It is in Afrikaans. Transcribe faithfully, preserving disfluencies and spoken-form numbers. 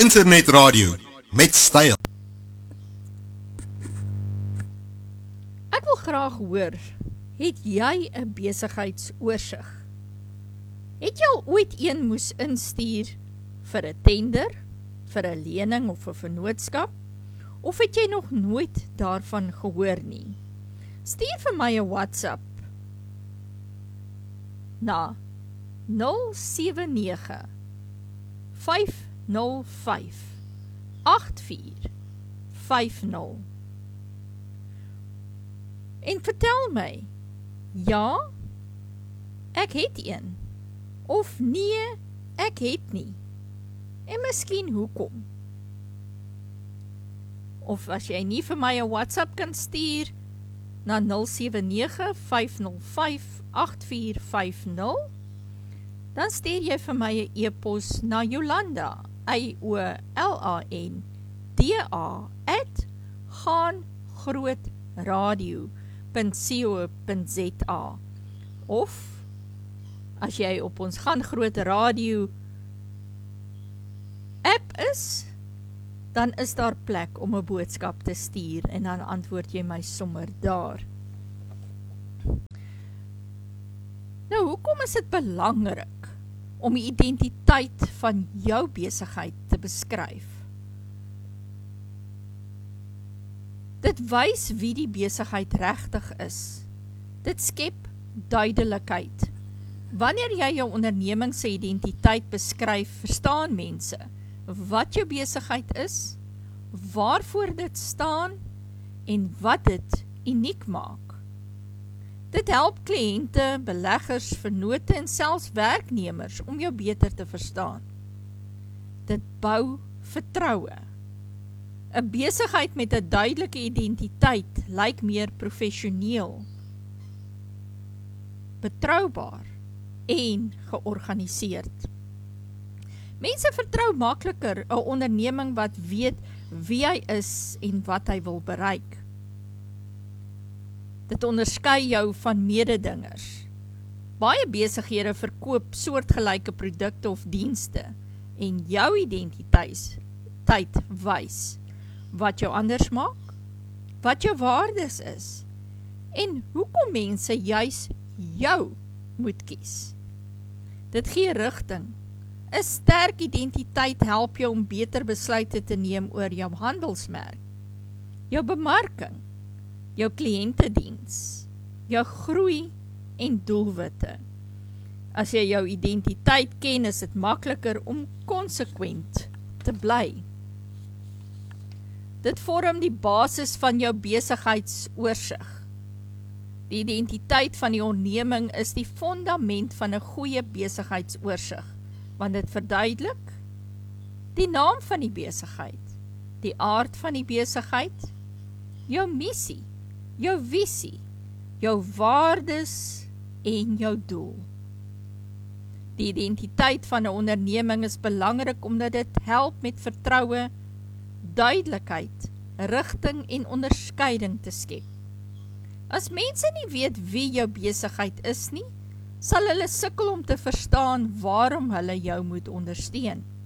Internetradio met styl. Ek wil graag hoor, het jy 'n besigheidsoorsigg? Het jy al ooit een moes instuur vir 'n tender, vir 'n lening of 'n vennootskap? Of het jy nog nooit daarvan gehoor nie? Stuur vir my 'n WhatsApp na nul sewe nege vyf nul vyf agt vier vyf nul en vertel my, ja, ek het een, of nee, ek het nie, en miskien hoekom. Of as jy nie vir my 'n WhatsApp kan stuur na nul sewe nege vyf nul vyf agt vier vyf nul, dan stuur jy vir my 'n e-pos na Jolanda, Y O L A N D A at gaangrootradio punt co punt za. Of as jy op ons Gaan Groot Radio app is, dan is daar plek om 'n boodskap te stuur en dan antwoord jy my sommer daar. Nou, hoekom is dit belangrik om die identiteit van jou besigheid te beskryf? Dit wys wie die besigheid regtig is. Dit skep duidelikheid. Wanneer jy jou onderneming se identiteit beskryf, verstaan mense wat jou besigheid is, waarvoor dit staan en wat dit uniek maak. Dit help kliënte, beleggers, vennote en selfs werknemers om jou beter te verstaan. Dit bou vertroue. 'n Besigheid met 'n duidelike identiteit lyk meer professioneel, betroubaar en georganiseerd. Mense vertrou makliker 'n onderneming wat weet wie hy is en wat hy wil bereik. Dit onderskei jou van mededingers. Baie besighede verkoop soortgelyke produkte of dienste en jou identiteit wys wat jou anders maak, wat jou waardes is en hoekom mense juis jou moet kies. Dit gee rigting. 'n Sterk identiteit help jou om beter besluite te neem oor jou handelsmerk, jou bemarking, jou kliëntediens, jou groei en doelwitte. As jy jou identiteit ken, is dit makliker om konsekwent te bly. Dit vorm die basis van jou besigheidsoorsigg. Die identiteit van die onderneming is die fondament van 'n goeie besigheidsoorsigg, want dit verduidelik die naam van die besigheid, die aard van die besigheid, jou missie, jou visie, jou waardes en jou doel. Die identiteit van 'n onderneming is belangrik omdat dit help met vertroue, duidelikheid, rigting en onderskeiding te skep. As mense nie weet wie jou besigheid is nie, sal hulle sukkel om te verstaan waarom hulle jou moet ondersteun.